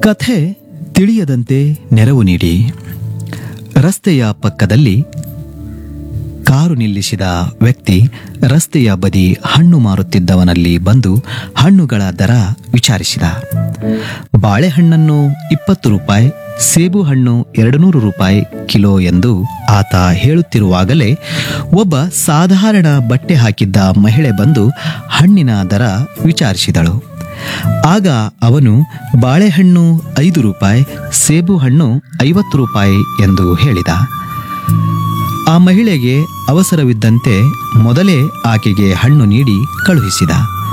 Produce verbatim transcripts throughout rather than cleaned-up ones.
ಕಥೆ ತಿಳಿಯದಂತೆ ನೆರವು ನೀಡಿ. ರಸ್ತೆಯ ಪಕ್ಕದಲ್ಲಿ ಕಾರು ನಿಲ್ಲಿಸಿದ ವ್ಯಕ್ತಿ ರಸ್ತೆಯ ಬದಿ ಹಣ್ಣು ಮಾರುತ್ತಿದ್ದವನಲ್ಲಿ ಬಂದು ಹಣ್ಣುಗಳ ದರ ವಿಚಾರಿಸಿದ. ಬಾಳೆಹಣ್ಣನ್ನು ಇಪ್ಪತ್ತು ರೂಪಾಯಿ, ಸೇಬು ಹಣ್ಣು ಎರಡು ನೂರು ರೂಪಾಯಿ ಕಿಲೋ ಎಂದು ಆತ ಹೇಳುತ್ತಿರುವಾಗಲೇ ಒಬ್ಬ ಸಾಧಾರಣ ಬಟ್ಟೆ ಹಾಕಿದ್ದ ಮಹಿಳೆ ಬಂದು ಹಣ್ಣಿನ ದರ ವಿಚಾರಿಸಿದಳು. ಆಗ ಅವನು ಬಾಳೆಹಣ್ಣು ಐದು ರೂಪಾಯಿ, ಸೇಬು ಹಣ್ಣು ಐವತ್ತು ರೂಪಾಯಿ ಎಂದು ಹೇಳಿದ. ಆ ಮಹಿಳೆಗೆ ಅವಸರವಿದ್ದಂತೆ ಮೊದಲೇ ಆಕೆಗೆ ಹಣ್ಣು ನೀಡಿ ಕಳುಹಿಸಿದ.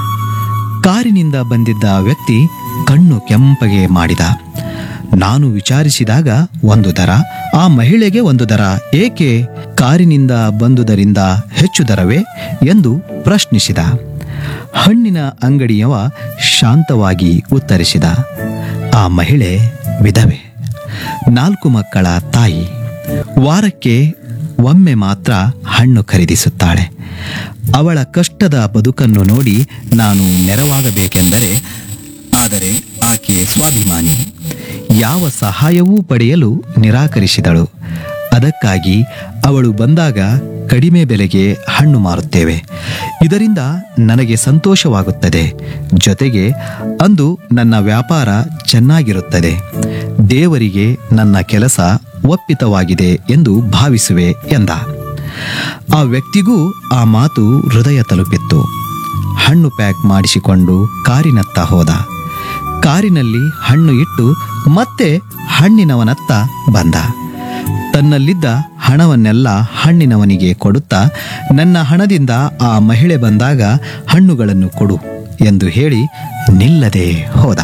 ಕಾರಿನಿಂದ ಬಂದಿದ್ದ ವ್ಯಕ್ತಿ ಕಣ್ಣು ಕೆಂಪಗೆ ಮಾಡಿದ. ನಾನು ವಿಚಾರಿಸಿದಾಗ ಒಂದು ದರ, ಆ ಮಹಿಳೆಗೆ ಒಂದು ದರ, ಏಕೆ ಕಾರಿನಿಂದ ಬಂದುದರಿಂದ ಹೆಚ್ಚು ದರವೇ ಎಂದು ಪ್ರಶ್ನಿಸಿದ. ಹಣ್ಣಿನ ಅಂಗಡಿಯವ ಶಾಂತವಾಗಿ ಉತ್ತರಿಸಿದ. ಆ ಮಹಿಳೆ ವಿಧವೆ, ನಾಲ್ಕು ಮಕ್ಕಳ ತಾಯಿ. ವಾರಕ್ಕೆ ಒಮ್ಮೆ ಮಾತ್ರ ಹಣ್ಣು ಖರೀದಿಸುತ್ತಾಳೆ. ಅವಳ ಕಷ್ಟದ ಬದುಕನ್ನು ನೋಡಿ ನಾನು ನೆರವಾಗಬೇಕೆಂದರೆ, ಆದರೆ ಆಕೆ ಸ್ವಾಭಿಮಾನಿ, ಯಾವ ಸಹಾಯವೂ ಪಡೆಯಲು ನಿರಾಕರಿಸಿದಳು. ಅದಕ್ಕಾಗಿ ಅವಳು ಬಂದಾಗ ಕಡಿಮೆ ಬೆಲೆಗೆ ಹಣ್ಣು ಮಾರುತ್ತೇವೆ. ಇದರಿಂದ ನನಗೆ ಸಂತೋಷವಾಗುತ್ತದೆ. ಜೊತೆಗೆ ಅಂದು ನನ್ನ ವ್ಯಾಪಾರ ಚೆನ್ನಾಗಿರುತ್ತದೆ. ದೇವರಿಗೆ ನನ್ನ ಕೆಲಸ ಒಪ್ಪಿತವಾಗಿದೆ ಎಂದು ಭಾವಿಸುವೆ ಎಂದ. ಆ ವ್ಯಕ್ತಿಗೂ ಆ ಮಾತು ಹೃದಯ ತಲುಪಿತ್ತು. ಹಣ್ಣು ಪ್ಯಾಕ್ ಮಾಡಿಸಿಕೊಂಡು ಕಾರಿನತ್ತ ಹೋದ. ಕಾರಿನಲ್ಲಿ ಹಣ್ಣು ಇಟ್ಟು ಮತ್ತೆ ಹಣ್ಣಿನವನತ್ತ ಬಂದ. ತನ್ನಲ್ಲಿದ್ದ ಹಣವನ್ನೆಲ್ಲ ಹಣ್ಣಿನವನಿಗೆ ಕೊಡುತ್ತಾ, ನನ್ನ ಹಣದಿಂದ ಆ ಮಹಿಳೆ ಬಂದಾಗ ಹಣ್ಣುಗಳನ್ನು ಕೊಡು ಎಂದು ಹೇಳಿ ನಿಲ್ಲದೆ ಹೋದ.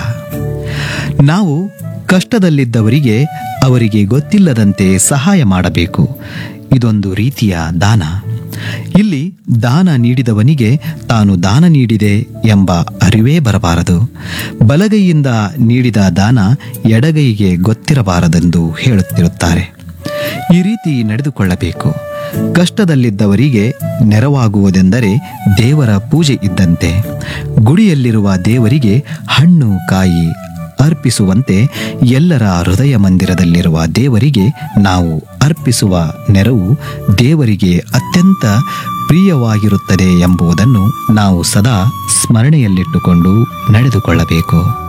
ನಾವು ಕಷ್ಟದಲ್ಲಿದ್ದವರಿಗೆ ಅವರಿಗೆ ಗೊತ್ತಿಲ್ಲದಂತೆ ಸಹಾಯ ಮಾಡಬೇಕು. ಇದೊಂದು ರೀತಿಯ ದಾನ. ಇಲ್ಲಿ ದಾನ ನೀಡಿದವನಿಗೆ ತಾನು ದಾನ ನೀಡಿದೆ ಎಂಬ ಅರಿವೇ ಬರಬಾರದು. ಬಲಗೈಯಿಂದ ನೀಡಿದ ದಾನ ಎಡಗೈಗೆ ಗೊತ್ತಿರಬಾರದೆಂದು ಹೇಳುತ್ತಿರುತ್ತಾರೆ. ಈ ರೀತಿ ನಡೆದುಕೊಳ್ಳಬೇಕು. ಕಷ್ಟದಲ್ಲಿದ್ದವರಿಗೆ ನೆರವಾಗುವುದೆಂದರೆ ದೇವರ ಪೂಜೆ ಇದ್ದಂತೆ. ಗುಡಿಯಲ್ಲಿರುವ ದೇವರಿಗೆ ಹಣ್ಣು ಕಾಯಿ ಅರ್ಪಿಸುವಂತೆ ಎಲ್ಲರ ಹೃದಯ ಮಂದಿರದಲ್ಲಿರುವ ದೇವರಿಗೆ ನಾವು ಅರ್ಪಿಸುವ ನೆರವು ದೇವರಿಗೆ ಅತ್ಯಂತ ಪ್ರಿಯವಾಗಿರುತ್ತದೆ ಎಂಬುದನ್ನು ನಾವು ಸದಾ ಸ್ಮರಣೆಯಲ್ಲಿಟ್ಟುಕೊಂಡು ನಡೆದುಕೊಳ್ಳಬೇಕು.